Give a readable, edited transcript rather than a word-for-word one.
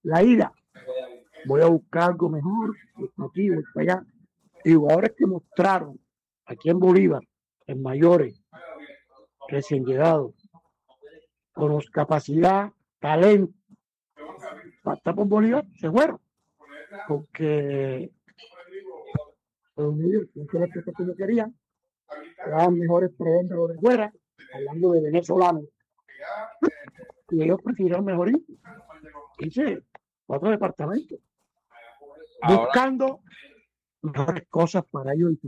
la ida, voy a buscar algo mejor, voy para aquí, voy para allá. Y jugadores que mostraron aquí en Bolívar, en mayores, recién llegados, con capacidad, talento, para estar por Bolívar, se fueron. Porque los Unidos, no es que los que querían, daban mejores prebendas de fuera, hablando de venezolanos, y ellos prefirieron mejor irse a otro departamento, Ahora, buscando mejores cosas para ellos.